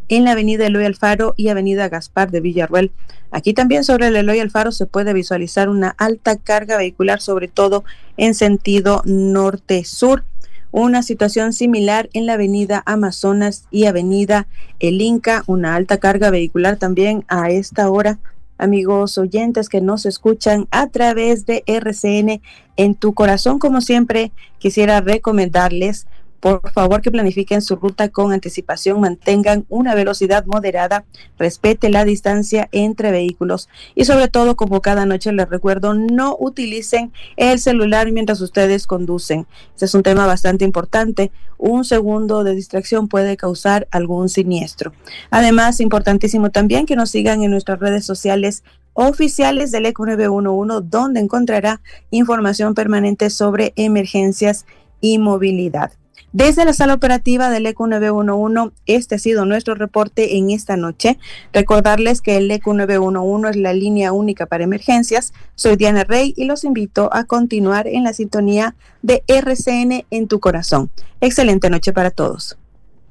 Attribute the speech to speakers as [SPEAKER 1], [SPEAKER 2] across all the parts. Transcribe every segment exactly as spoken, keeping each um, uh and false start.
[SPEAKER 1] en la avenida Eloy Alfaro y avenida Gaspar de Villarroel. Aquí también sobre el Eloy Alfaro se puede visualizar una alta carga vehicular, sobre todo en sentido norte-sur. Una situación similar en la avenida Amazonas y avenida El Inca, una alta carga vehicular también a esta hora. Amigos oyentes que nos escuchan a través de R C N en tu corazón, como siempre, quisiera recomendarles, por favor, que planifiquen su ruta con anticipación, mantengan una velocidad moderada, respete la distancia entre vehículos y sobre todo, como cada noche les recuerdo, no utilicen el celular mientras ustedes conducen. Este es un tema bastante importante. Un segundo de distracción puede causar algún siniestro. Además, importantísimo también que nos sigan en nuestras redes sociales oficiales del E C O nueve uno uno, donde encontrará información permanente sobre emergencias y movilidad. Desde la sala operativa del E C O nueve uno uno, este ha sido nuestro reporte en esta noche. Recordarles que el E C O nueve uno uno es la línea única para emergencias. Soy Diana Rey y los invito a continuar en la sintonía de R C N en tu corazón. Excelente noche para todos.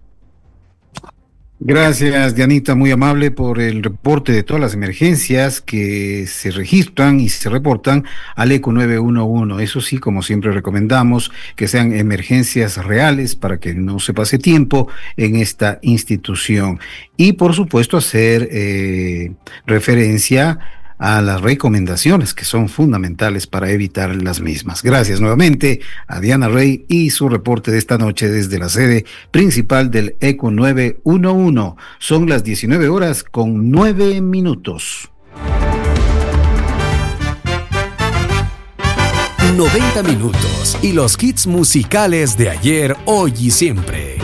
[SPEAKER 2] Gracias, Dianita, muy amable por el reporte de todas las emergencias que se registran y se reportan al E C O nueve uno uno. Eso sí, como siempre recomendamos que sean emergencias reales para que no se pase tiempo en esta institución. Y por supuesto hacer eh, referencia a las recomendaciones que son fundamentales para evitar las mismas. Gracias nuevamente a Diana Rey y su reporte de esta noche desde la sede principal del E C O nueve uno uno. Son las diecinueve horas con nueve minutos.
[SPEAKER 3] noventa minutos y los hits musicales de ayer, hoy y siempre.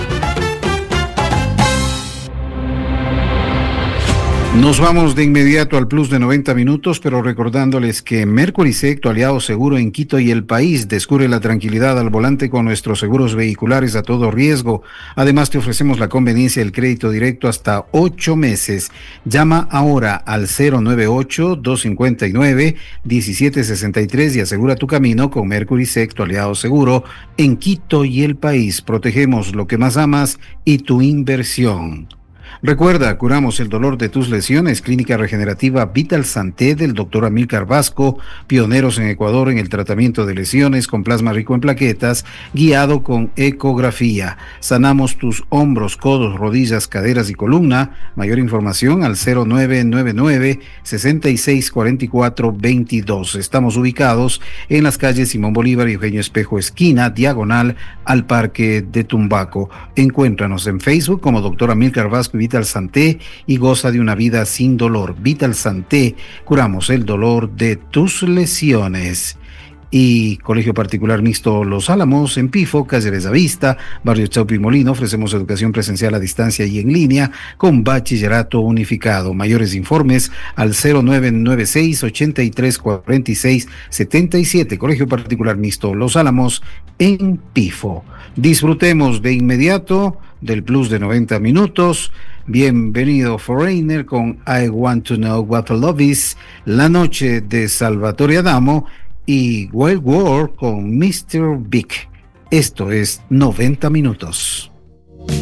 [SPEAKER 2] Nos vamos de inmediato al plus de noventa minutos, pero recordándoles que Mercurisec, tu aliado seguro en Quito y el país, descubre la tranquilidad al volante con nuestros seguros vehiculares a todo riesgo. Además, te ofrecemos la conveniencia del crédito directo hasta ocho meses. Llama ahora al cero nueve ocho, dos cinco nueve, uno siete seis tres y asegura tu camino con Mercurisec, tu aliado seguro en Quito y el país. Protegemos lo que más amas y tu inversión. Recuerda, curamos el dolor de tus lesiones. Clínica Regenerativa Vital Santé del doctor Amílcar Vasco, pioneros en Ecuador en el tratamiento de lesiones con plasma rico en plaquetas, guiado con ecografía. Sanamos tus hombros, codos, rodillas, caderas y columna. Mayor información al cero nueve nueve nueve, seis seis cuatro cuatro dos dos. Estamos ubicados en las calles Simón Bolívar y Eugenio Espejo, esquina diagonal al Parque de Tumbaco. Encuéntranos en Facebook como doctor Amílcar Vasco y Vital Santé y goza de una vida sin dolor. Vital Santé, curamos el dolor de tus lesiones. Y Colegio Particular Mixto Los Álamos, en Pifo, calle Bellavista, barrio Chaupi Molino, ofrecemos educación presencial a distancia y en línea con bachillerato unificado. Mayores informes al cero nueve nueve seis, ocho tres cuatro seis siete siete. Colegio Particular Mixto Los Álamos, en Pifo. Disfrutemos de inmediato del plus de noventa minutos. Bienvenido Foreigner con I Want to Know What Love Is, La Noche de Salvatore Adamo y Wild War con mister Big. Esto es noventa minutos.